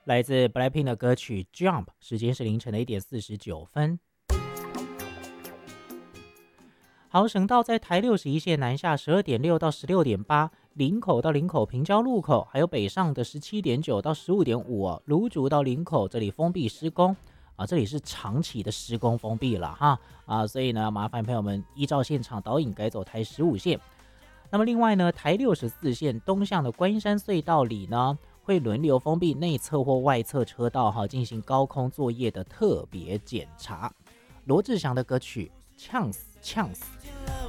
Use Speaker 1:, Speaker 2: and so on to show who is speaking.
Speaker 1: 来自 BLACKPINK 的歌曲 Jump， 时间是凌晨的1:49。好，省道在台61线南下12.6到16.8，林口到林口平交路口，还有北上的17.9到15.5哦，芦竹到林口这里封闭施工啊，这里是长期的施工封闭了哈啊，所以呢，麻烦朋友们依照现场导引改走台15线。那么另外呢，台64线东向的观音山隧道里呢，会轮流封闭内侧或外侧车道哈，进行高空作业的特别检查。罗志祥的歌曲《呛死呛死》。